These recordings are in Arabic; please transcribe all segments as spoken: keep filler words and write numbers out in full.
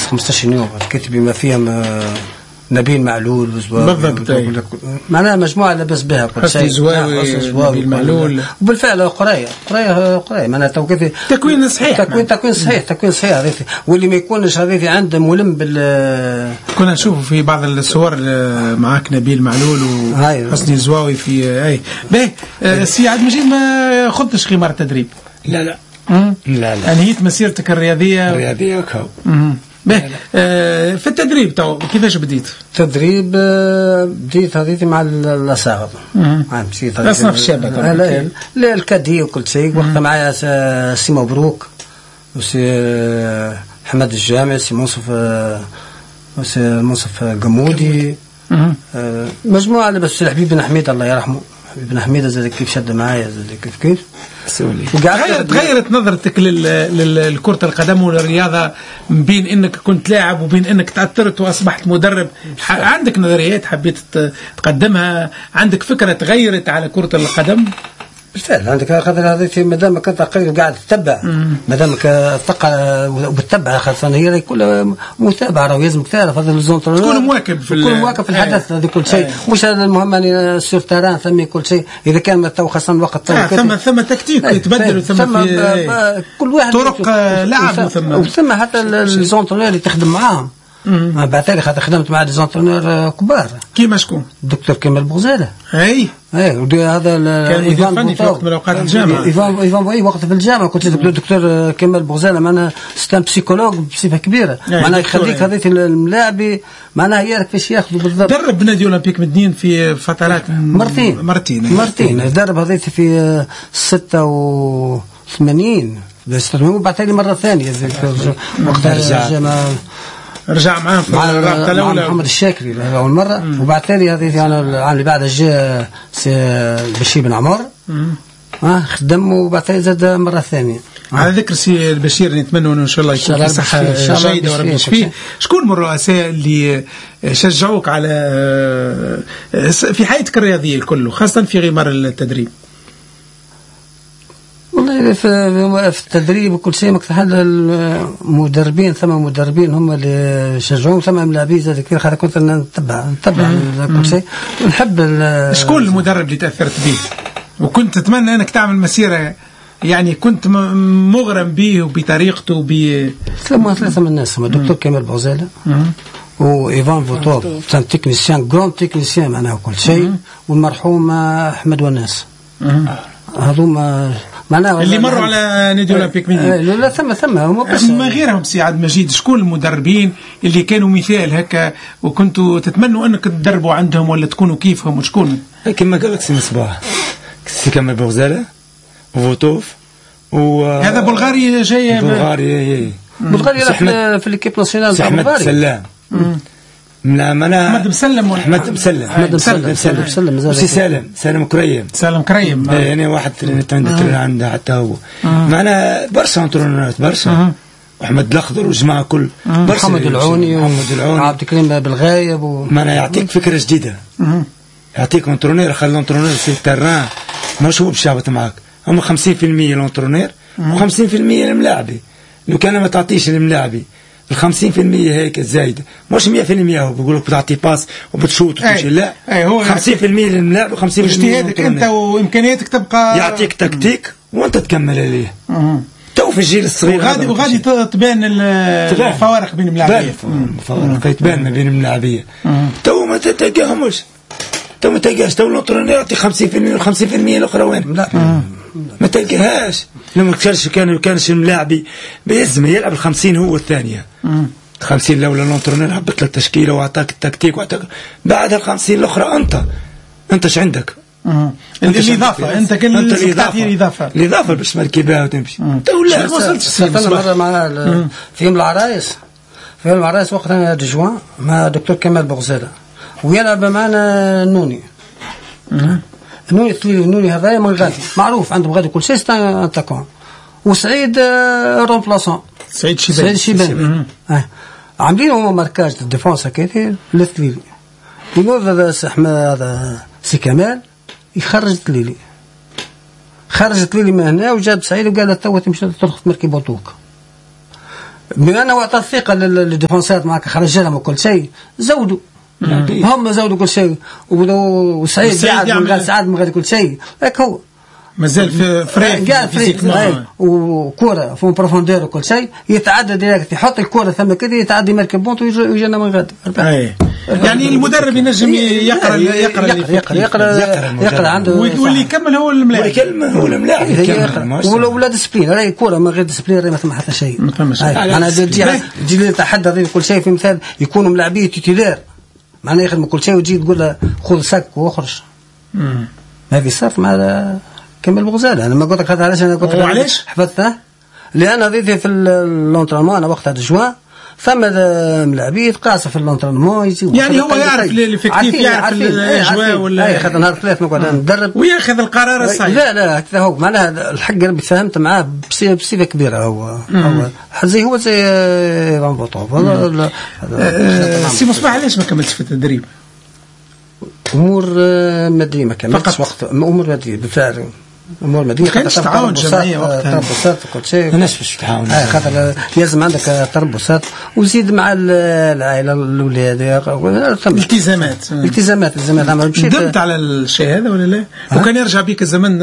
خمسطاش يوم كتب بما فيهم نبيل معلول وزواوي بالضبط. معناها مجموعة لبس بها كل شيء. زواوي نبيل معلول وبالفعل قرية قرية قرية معناها توقيت تكوين صحيح تكوين تكوين صحيح تكوين صحيح هذه واللي ما يكونش هذه عنده ملم بال. كنا نشوف في بعض الصور معاك نبيل معلول وحسني زواوي في أي باهي. سي عبد المجيد ما خضتش خمار التدريب؟ لا لا لا لا انهيت مسيرتك الرياضية الرياضية كاو. آه في التدريب تو كيفاش بديت؟ تدريب بديت هذيتي مع الأصاغر مشيت أصناف الشابة لا لا الكادي وكل شيء وقتها معايا سي مبروك وسي محمد الجامع سي منصف وسي منصف قمودي مجموعة بس الحبيب بن حميد الله يرحمه بن حميد زاد كيف شد معايا زاد كيف كيف تغيرت تغيرت نظرتك للكرة القدم والرياضة بين انك كنت لاعب وبين انك تأثرت واصبحت مدرب. عندك نظريات حبيت تقدمها؟ عندك فكرة تغيرت على كرة القدم؟ بالفعل عندك خاطر هذه ما دامك انت قاعد تتبع ما دامك تقع وتتبع خاصة هي كلها متابعة راه لازمك تعرف هذا الزونترون تكون مواكب في تكون مواكب في الحدث هذا كل شيء مش هذا المهم اني سور تيران ثمي كل شيء اذا كان تو خاصة الوقت تو ثم ثم تكتيك يتبدل وثم في كل واحد طرق لعب وثم وثم حتى الزونترون اللي تخدم معاهم. بعد ذلك خدمت مع ديزونترونور كبار كيما شكون؟ الدكتور كمال بوغزالة. اي اي ودي هذا كان مدير فني في وقت من اوقات الجامعه. ايفان ايفان اي وقت في الجامعه كنت الدكتور كمال بوغزالة معناها ستان بسيكولوج بصفه كبيره معناها يخليك هذيك الملاعبي معناها يعرف كيفاش ياخذوا بالضبط. درب نادي اولمبيك مدين في فترات مرتين مرتين مرتين درب هذيك في ستة وثمانين وبعد ثاني مره ثانيه وقتها الجامعه رجع معاهم في الرابطة الأولى محمد الشاكري أول مرة وبعد ثاني هذه أنا العام اللي بعده جاء بشير بن عمر آه خدم وبعد ثاني زاد مرة ثانية. على ذكر سي البشير نتمنى إن شاء الله يكون في صحة جيدة وربي يشفيه. شكون من الرؤساء اللي شجعوك على في حياتك الرياضية الكل خاصة في غمار التدريب؟ والله في التدريب وكل شيء مكتحل المدربين ثم مدربين هم اللي شجعون ثم ملاعبين زاد كثير خاطر كنت نتبع نتبع كل شيء ونحب. شكون المدرب اللي تأثرت به وكنت تتمنى انك تعمل مسيرة يعني كنت مغرم به وبطريقته ب ثم ثلاثة من الناس هم الدكتور كمال بوغزالة وإيفان فوتوف كان تكنيسيان جرون تكنيسيان معناه كل شيء والمرحوم أحمد وناس هذوما معناه اللي مروا على نادي اولمبيك مدينة. لا لا ثم ثم هم بس ما غيرهم سي عبد المجيد. شكون المدربين اللي كانوا مثال هكا وكنتوا تتمنوا انك تدربوا عندهم ولا تكونوا كيفهم وشكون؟ كما قال لك سي مصباح سي كمال بوغزالة وفوتوف و هذا بلغاري جاي بلغاري بلغاري في الكيب ناسيونال تاع بلغاريا سلام لا منا أحمد مسلم أحمد مسلم أحمد مسلم مسلم مسلم وسي سالم سالم كريم سالم كريم يعني واحد اللي عنده حتى هو معنا برشا انترونات برشا أحمد الأخضر وجماعة كل محمد العوني محمد العوني عبد الكريم بالغايب و... معنا يعطيك فكرة جديدة يعطيك انترونير خلي الانترونير في التران مش هو بشابط معك هم خمسين في المية الانترونير وخمسين في المية الملاعبي لو كان ما تعطيش الملاعبي الخمسين في المية هيك زايدة مش مية في المية هو بيقولك بتعطي باس وبتشوت وتمشي لا خمسين في المية للملاعب وخمسين في المية اجتهادك انت وامكانياتك تبقى يعطيك تكتيك وانت تكمل عليه تو في الجيل الصغير وغادي وغادي تبان الفوارق بين الملاعبية الفوارق تبان ما بين الملاعبية تو ما تلقاهمش تو ما تلقاش تو الانترونير يعطي خمسين في المية وخمسين في المية الاخرى وين لا ما تلقاهاش لما كانش كان كانش الملاعبي بيلزم يلعب الخمسين هو الثانية خمسين لولا الانترونير حبت لك تشكيله واعطاك التكتيك واعطاك بعد الخمسين الاخرى انت انت اش عندك الاضافه انت كل الاضافه الاضافه الاضافه باش تمركي بها وتمشي تو لا وصلت مره مع في يوم العرايس في يوم العرايس وقتها دجوان مع دكتور كمال بوغزالة ويلعب معنا نوني نوني نوني هذا من غادي معروف عنده غادي كل شيء ستان وسعيد رومبلاسون سعيد شيبان سعيد شيبان اه عاملين هما ماركاج الديفونس هكاك للتليلي ينوض هذا احمد هذا سي كمال يخرج التليلي خرج التليلي من هنا وجاب سعيد وقال له تو تمشي ترخص مركي بوطوك بما انه اعطى الثقه للديفونسات معك خرج لهم وكل شيء زودوا هم زودوا كل شيء وسعيد قاعد من سعد من غير كل شيء هيك هو مازال في فريق قاعد فريق وكره في بروفوندير وكل شيء يتعدى ديريكت يحط الكره ثم كده يتعدى مركب بونت ويجينا من غد يعني المدرب ينجم يقرا يقرا يقرا يقرا يقرا عنده واللي يكمل هو الملاعب يكمل هو الملاعب ولا ديسبلين راهي كره من غير ديسبلين ما ثم حتى شيء انا تجي نتحدى كل شيء في مثال يكونوا ملاعبيه تيتولير معناه يخدموا كل شيء وتجي تقول له خذ سك واخرج هذه صارت مع كمل بغزاله. انا ما قلت لك هذا علاش انا قلت لك حفظته لان هذه في اللونترونمون انا وقت هذا الجوان ثم ملاعبيه قاصه في اللونترونمون يجيو يعني هو يعرف الافكتيف يعرف الاجواء ولا ياخذ نهار ثلاث نقعد ندرب وياخذ القرار الصحيح. لا لا هكذا هو معناها الحق انا فهمت معاه بصفه كبيره هو هو زي هو زي فان بوطون سي مصباح علاش ما كملتش في التدريب؟ امور ماديه ما كملتش وقت امور ماديه بالفعل امور ماديه ما كانش تعاون جماعيه وقتها تربصات وكل شيء الناس باش تعاون اه خاطر لازم عندك تربصات وزيد مع العائله الاولاد التزامات التزامات التزامات ندمت على الشيء هذا ولا لا؟ وكان يرجع بيك الزمن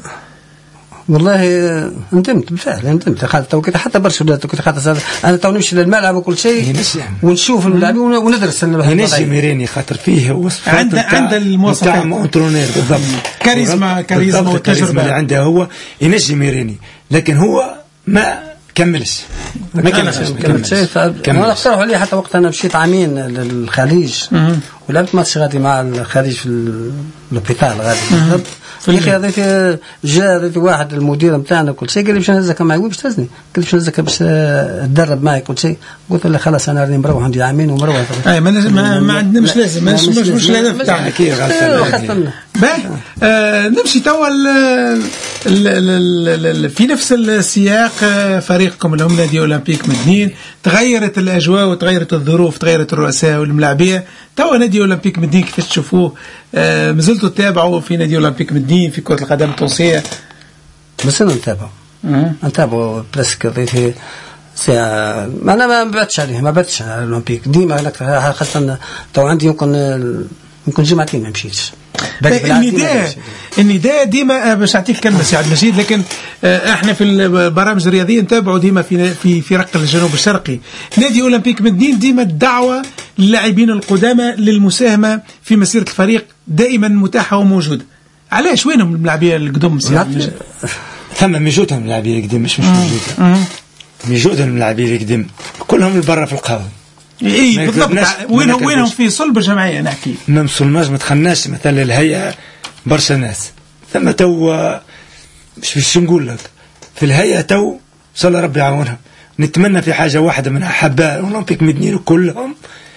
والله ندمت بالفعل ندمت خاطر حتى برشا ولاد كنت خاطر انا تو نمشي للملعب وكل شيء ونشوف اللاعبين وندرس هناش ميريني خاطر فيه وصفات عند عند المواصفات تاع اونترونير بالضبط كاريزما كاريزما والتجربه اللي عنده هو ينجي ميريني لكن هو ما كملش ما كملش كملش انا اقترح عليه حتى وقت انا مشيت عامين للخليج ولعبت ماتش غادي مع الخليج في لوبيتال غادي بالضبط يا اخي هذا جا هذا واحد المدير نتاعنا كل شيء قال لي باش نهزك معي باش تهزني قال لي باش نهزك باش تدرب معي كل شيء قلت له خلاص انا راني مروح عندي عامين ومروح اي ما ما, ما عندنا مش لازم مش مش, مش الهدف تاعنا كي غلطنا نمشي توا في نفس السياق فريقكم اللي هم نادي اولمبيك مدنين تغيرت الاجواء وتغيرت الظروف تغيرت الرؤساء والملاعبيه توا نادي اولمبيك مدنين كيفاش تشوفوه آه مازلتوا تتابعوا في نادي اولمبيك مدنين في كرة القدم التونسية؟ مازلنا نتابعوا نتابعوا برسك ضيفي ساعة انا ما بعدتش عليه ما بعدتش على الاولمبيك ديما خاصة تو عندي يمكن يمكن جمعتين ما مشيتش النداء النداء ديما باش نعطيك كلمه سي عبد المجيد لكن احنا في البرامج الرياضيه نتابعوا ديما في في في رق الجنوب الشرقي نادي اولمبيك مدنين ديما الدعوه للاعبين القدامى للمساهمه في مسيره الفريق دائما متاحه وموجوده. علاش وينهم اللاعبين القدم سي عبد المجيد؟ ثم موجودهم اللاعبين القدم مش مش موجوده موجودهم اللاعبين القدم كلهم برا في القهوه اي بالضبط وينهم وينهم في صلب الجمعيه نحكي ما وصلناش ما دخلناش مثلا الهيئه برشا ناس ثم تو مش باش نقول لك في الهيئه تو ان شاء الله ربي يعاونهم نتمنى في حاجه واحده من احباء اولمبيك مدنين كلهم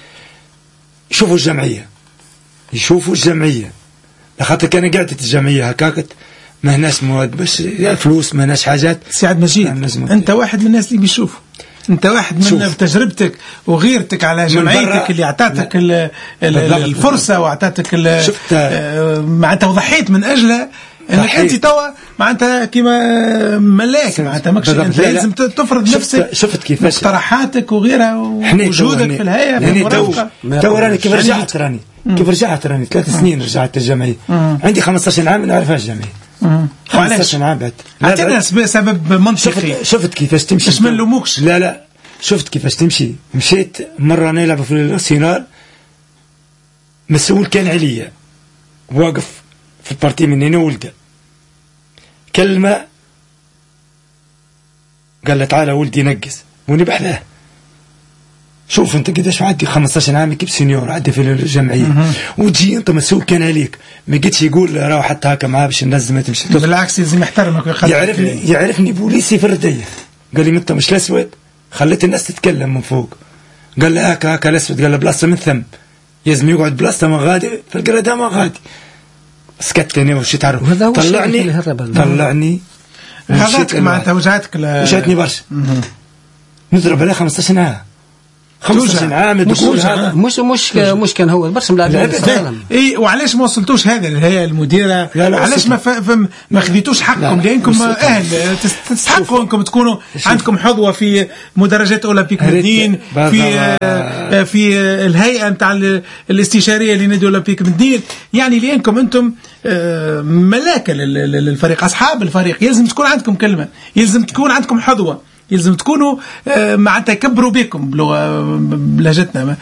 يشوفوا الجمعيه يشوفوا الجمعيه لخاطر كان قاعده الجمعيه هكاك ما هناش مواد باش فلوس ما هناش حاجات. سعد مجيد انت واحد من الناس اللي بيشوفوا انت واحد من شوف. تجربتك وغيرتك على جمعيتك اللي اعطتك الفرصه واعطتك معناتها وضحيت من اجلها انك انت توا معناتها كيما ملاك معناتها ماكش انت لازم تفرض نفسك شفت كيفاش اقتراحاتك وغيرها ووجودك في الهيئه في المرافقه تو راني كيف رجعت راني كيف رجعت راني ثلاث سنين رجعت الجمعيه عندي خمسطاش عام ما نعرفهاش الجمعيه خمسطاش عام بعد عطينا سبب منطقي شفت, شفت كيفاش تمشي باش ما نلوموكش لا لا شفت كيفاش تمشي مشيت مره نلعب في السينار مسؤول كان عليا واقف في البارتي من هنا ولده كلمه قال له تعالى ولدي نقز وني بحذاه شوف انت قداش عندي خمسطاش عام كيف سينيور عندي في الجمعيه وتجي انت مسؤول كان عليك ما قلتش يقول راه حتى هكا معاه باش الناس ما تمشي بالعكس لازم يحترمك يعرفني يعرفني بوليسي في الرديه قال لي انت مش الاسود خليت الناس تتكلم من فوق قال لي هكا هكا الاسود قال له بلاصه من ثم لازم يقعد بلاصه ما غادي فالقرده ما غادي سكت انا ومشيت عرف طلعني طلعني غادتك معناتها وجعتك وجعتني برشا نضرب عليه خمسطاش عام خمسة وعشرين عام الدخول هذا مش مش مش كان هو برشا ملاعبين في العالم. اي وعلاش ما وصلتوش هذا الهيئه المديره؟ علاش ما ف... ما خذيتوش حقكم؟ لانكم اهل تستحقوا انكم تكونوا عندكم حظوه في مدرجات اولمبيك مدين، في آه في الهيئه نتاع الاستشاريه لنادي اولمبيك مدين، يعني لانكم انتم آه ملاكه للفريق، اصحاب الفريق، يلزم تكون عندكم كلمه، يلزم تكون عندكم حظوه، يلزم تكونوا معناتها يكبروا بكم بلغه بلهجتنا.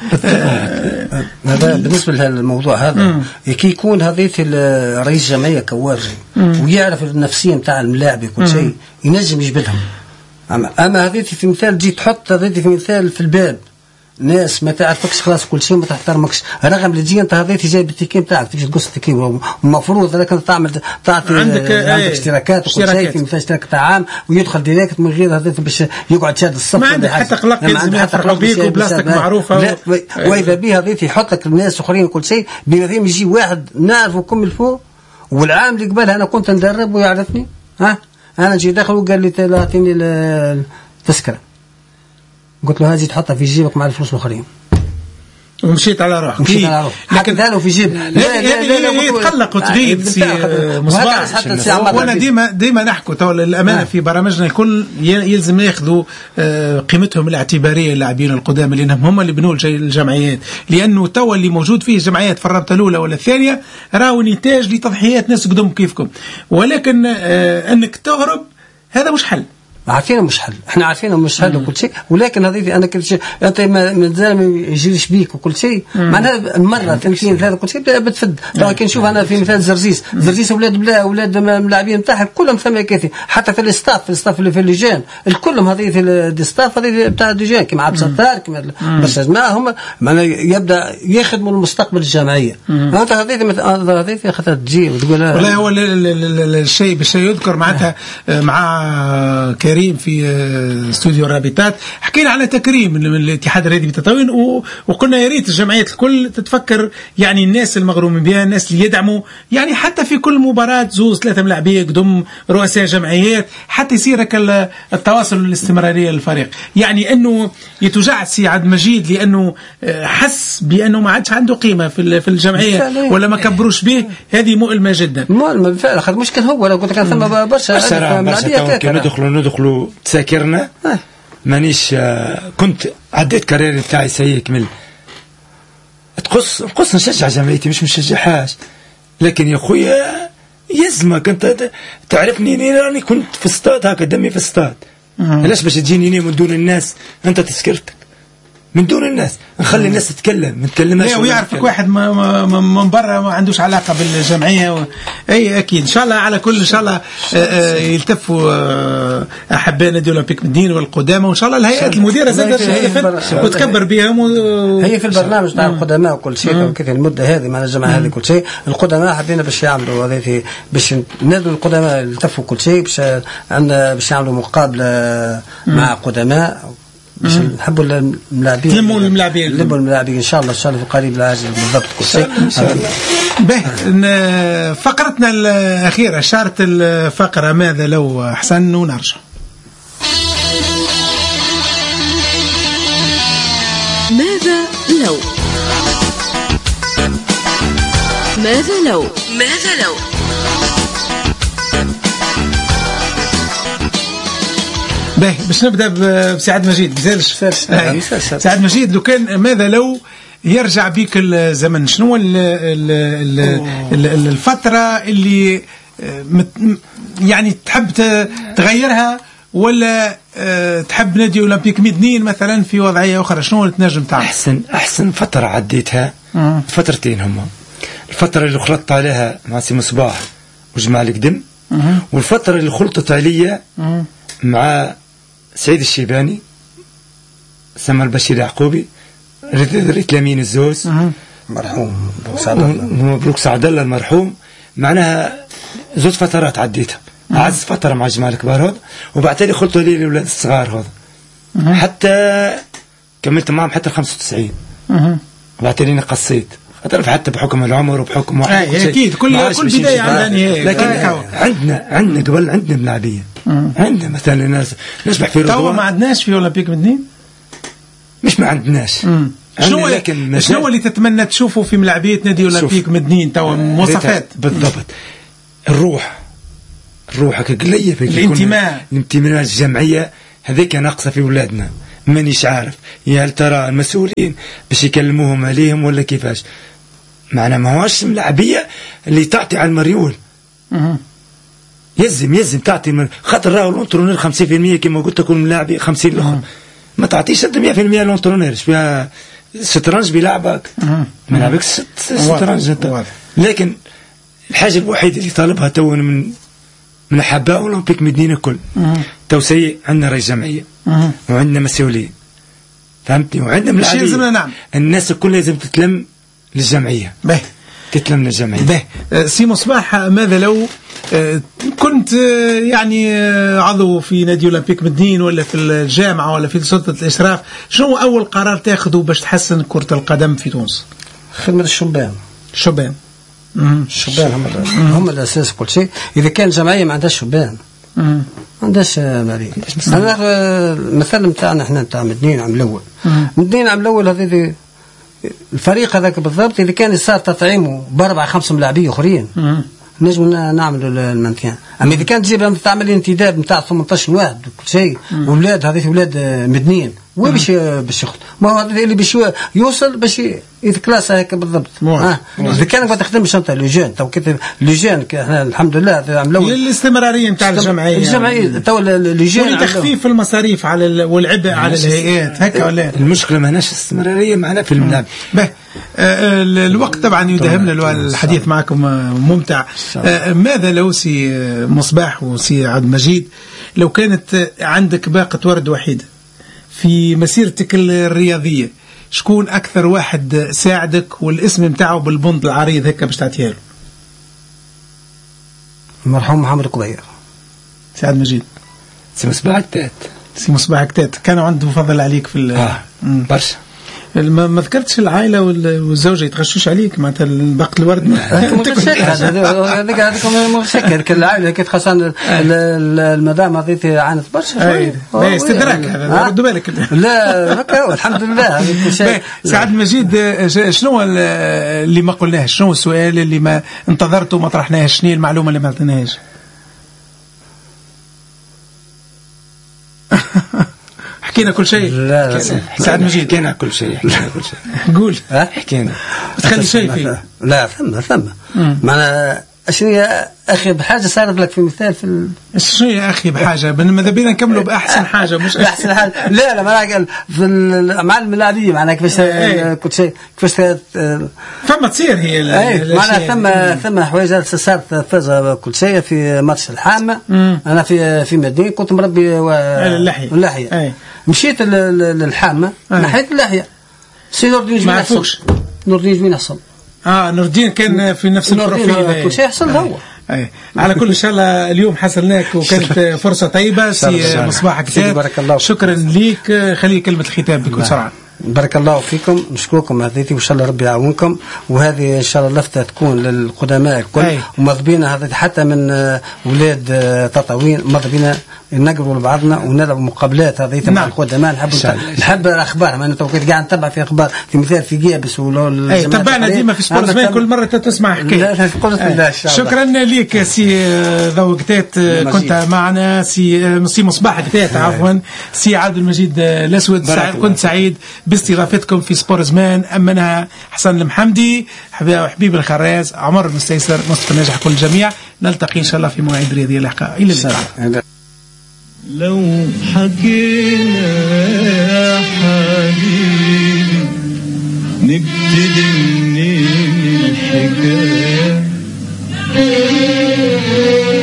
هذا بالنسبه للموضوع هذا كي يكون هذيك رئيس جمعيه كواجي ويعرف النفسيه نتاع الملاعب كل شيء ينجم يجبدهم. اما هذيك في مثال تجي تحط هذيك في مثال في الباب ناس ما تعرفكش خلاص كل شيء ما تحترمكش، رغم اللي تجي انت هذيك جايب التيكي نتاعك تجي تقص التيكي، المفروض هذاك تعمل تعطي عندك, عندك اشتراكات وكل شيء، في مثال اشتراك تاع عام ويدخل ديريكت من غير هذيك باش يقعد شاد الصف، ما عندك حتى قلق يلزم يعتقلوا بيك وبلاصتك معروفه واذا به هذيك يحط لك الناس اخرين وكل شيء، بما فيهم يجي واحد نعرفه كم الفوق، والعام اللي قبل انا كنت ندرب ويعرفني، ها انا جيت داخل وقال لي اعطيني التذكره، قلت له هذه تحطها في جيبك مع الفلوس الاخرين، ومشيت على روحك. مشيت على روحك لكن له في جيب لا لا لا يتقلق وتغيب سي مصباح. وانا ديما ديما نحكوا تو الامانه في برامجنا الكل يلزم ياخذوا قيمتهم الاعتباريه اللاعبين القدامى، لانهم هم اللي بنوا الجمعيات، لانه تو اللي موجود فيه جمعيات في الرابطه الاولى ولا الثانيه راهو نتاج لتضحيات ناس قدام كيفكم، ولكن انك تهرب هذا مش حل. عارفين مش حل، احنا عارفين مش حل وكل شيء، ولكن هذه انا كل شيء انت مازال ما يجيش بيك وكل شيء، معناها المره ثانيين ثلاثه كل شيء بتفد. لكن نشوف انا في مثال زرزيس، زرزيس اولاد بلا اولاد اللاعبين نتاعها كلهم ثم كافي، حتى في الاستاف في الاستاف اللي في اللجان الكلهم هذه الاستاف هذه بتاع اللجان كما عبد الستار كما بس ما هم معناها يبدا يخدموا المستقبل الجمعيه. انت هذه هذه اخذت تجي وتقول والله هو الشيء بالشيء يذكر معناتها مع كريم في استوديو الرابطات حكينا على تكريم من الاتحاد الرياضي بتطاوين، وقلنا يا ريت الجمعيات الكل تتفكر يعني الناس المغرومين بها، الناس اللي يدعموا يعني حتى في كل مباراة زوز ثلاثة ملاعبية قدم رؤساء جمعيات حتى يصير التواصل والاستمرارية للفريق، يعني انه يتجع سي عبد المجيد لانه حس بانه ما عادش عنده قيمة في الجمعية ولا ما كبروش به، هذه مؤلمة جدا. مؤلمة بالفعل، اخذ مشكل هو لو قلت كان ثم برشا ندخلوا ندخلوا تساكرنا آه. مانيش آه كنت عديت كارير بتاعي سيء كمل تقص نقص نشجع جمعيتي مش مشجعهاش، لكن يا خويا يزمك انت تعرفني راني كنت في استاد هكا دمي في استاد، علاش باش تجيني من دون الناس انت تسكرتك من دون الناس، نخلي الناس تتكلم ما نتكلمش ويعرفك واحد من برا ما عندوش علاقه بالجمعيه و... اي اكيد ان شاء الله على كل ان شاء الله يلتفوا احباء نادي اولمبيك مدين والقدامى، وان شاء الله الهيئات المديره زادت وتكبر بهم و... هي في البرنامج تاع القدماء وكل شيء كيف المده هذه مع الجماعه هذه كل شيء القدماء حبينا باش يعملوا هذه باش نادي القدماء يلتفوا كل شيء باش عندنا باش يعملوا مقابله مع قدماء باش نحبوا الملاعبين نلموا الملاعبين نلموا الملاعبين ان شاء الله ان شاء الله في القريب العاجل بالضبط كل شيء. باهي فقرتنا الاخيره شارت الفقره ماذا لو احسن ونرجع. ماذا لو ماذا لو ماذا لو باهي باش نبدا بسعد مجيد بزاف سعد مجيد لو كان ماذا لو يرجع بيك الزمن شنو ال ال ال ال الفترة اللي يعني تحب تغيرها ولا تحب نادي أولمبيك مدنين مثلا في وضعية أخرى شنو اللي تنجم تعمل؟ أحسن أحسن فترة عديتها مم. فترتين هما الفترة اللي خلطت عليها مع سي مصباح وجمال القدم والفترة اللي خلطت عليها مم. مع سعيد الشيباني سمى البشير يعقوبي ريت لامين الزوز مرحوم مبروك سعد الله المرحوم، معناها زوج فترات عديتها عز فترة مع جمال الكبار هذا وبعتالي خلطوا لي الأولاد الصغار هذا حتى كملت معهم حتى خمسة وتسعين وبعتالي قصيت حتى بحكم العمر وبحكم واحد اكيد كل كل بدايه عندنا نهايه، لكن عندنا عندنا قبل عندنا ملاعبيه عندنا مثلا ناس نسبح في رضوان تو ما عندناش في اولمبيك مدنين مش ما عندناش. شنو لكن شنو اللي تتمنى تشوفه في ملاعبيه نادي اولمبيك مدنين توا مواصفات بالضبط؟ الروح الروح هكا قلية في الانتماء الانتماء الجمعية هذيك ناقصة في ولادنا. مانيش عارف يا هل ترى المسؤولين باش يكلموهم عليهم ولا كيفاش؟ معنا ما هوش ملاعبية اللي تعطي على المريول. يزم يزم تعطي من خاطر راهو الانترونير خمسين بالمية كما قلت لكم الملاعبي خمسين الاخر ما تعطيش مية بالمية الانترونير فيها شطرنج بيلعبك ما لعبك شطرنج. لكن الحاجة الوحيدة اللي طالبها تو من من حباء أولمبيك مدينة كل توسيع. عندنا رئيس جمعية وعندنا مسؤولين فهمتني وعندنا ملاعبين. نعم. الناس الكل لازم تتلم للجمعية. به تتلم للجمعية. به سي مصباح ماذا لو كنت يعني عضو في نادي أولمبيك مدنين ولا في الجامعة ولا في سلطة الإشراف شنو أول قرار تأخذه باش تحسن كرة القدم في تونس؟ خدمة الشبان. الشبان الشبان هم هم الأساس كل شيء. إذا كان جمعية ما عندهاش شبان ما عندهاش مالي. أنا المثال نتاعنا احنا نتاع مدنين عام الأول. مدنين عام الأول هذا الفريق هذاك بالضبط إذا كان صار تطعيمه بأربعة خمسة ملاعبين آخرين نجم نعملوا المانتيان. أما إذا كان تجيب تعمل انتداب نتاع ثمانية عشر واحد كل شيء وولاد هذه ولاد مدنيين وين باش باش ياخذ؟ ما هو هذا اللي باش يوصل باش يتكلاس هيك بالضبط. آه. إذا كان ما تخدمش أنت لوجين تو كيف لوجين احنا الحمد لله عملوا الاستمرارية نتاع الجمعية. الجمعية تو لوجين تخفيف المصاريف على والعبء على الهيئات هكا ولا المشكلة ما هناش استمرارية معنا في الملاعب. به آه الوقت طبعا يداهمنا الحديث معكم ممتع. آه ماذا لو سي مصباح وسي عبد المجيد لو كانت عندك باقة ورد وحيدة في مسيرتك الرياضية شكون أكثر واحد ساعدك والاسم متاعه بالبند العريض هكا باش تعطيها له؟ المرحوم محمد قضير. سي عبد المجيد. سي مصباح كتات. سي مصباح كتات كانوا عنده فضل عليك في اه برشا. ما ذكرتش العائلة والزوجة يتغشوش عليك معناتها باقة الورد هذاك هذاك مشكل كل العائلة كي خاصة المدام هذيك عانت برشا. استدراك هذا ردوا بالك. لا هكا الحمد لله. سعد مجيد شنو اللي ما قلناهش؟ شنو السؤال اللي ما انتظرته ما طرحناهش؟ شنو المعلومة اللي ما عطيناهاش؟ حكينا كل شيء. لا سعد مجيد حكينا كل شيء. حكينا كل شيء. قول. حكينا. تخلي شيء فيه. لا ثم ثم. معنا شنو يا أخي بحاجة صارت لك في مثال في ال... شنو يا أخي بحاجة ماذا بينا نكملوا بأحسن حاجة مش بأحسن حاجة. لا لا ما قال في الأعمال الملاعبية معنا كيفاش كل شيء كيفاش فما تصير هي معنا ثم ثم حوايج صارت فاز كل شيء في ماتش الحامة. أنا في في مدينة كنت مربي و... اللحية اللحية مشيت للحامة نحيت اللحية سي نور الدين ما عرفوش نور الدين وين حصل. اه نور الدين كان في نفس البروفيل كل شيء حصل هو. أي. على كل إن شاء الله اليوم حصلناك وكانت فرصة طيبة. سي مصباح كتاب شكرا ليك. خلي كلمة الختام بكل سرعة. بارك الله فيكم نشكركم هذيتي وإن شاء الله ربي يعاونكم وهذه إن شاء الله لفتة تكون للقدماء الكل ومضبينا هذا حتى من ولاد تطاوين مضبينا نقروا لبعضنا ونلعبوا مقابلات هذه مع القدماء نحب نحب الاخبار ما انا توقيت قاعد نتبع في اخبار في مثال في جيبس ولا اي تبعنا ديما في سبورت زمان كل مره تسمع حكايه. شكرا لك سي ضو قتات كنت معنا سي سي مصباح قتات عفوا سي عبد المجيد الاسود كنت سعيد باستضافتكم في سبورت زمان. امنها حسن المحمدي حبيب الخراز عمر المستيسر مصطفى الناجح كل الجميع. نلتقي ان شاء الله في مواعيد رياضيه لاحقه. الى اللقاء. لو حكينا يا حبيبي نبتدي منين الحكاية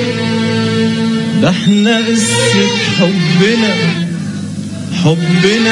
ده احنا قصة حبنا حبنا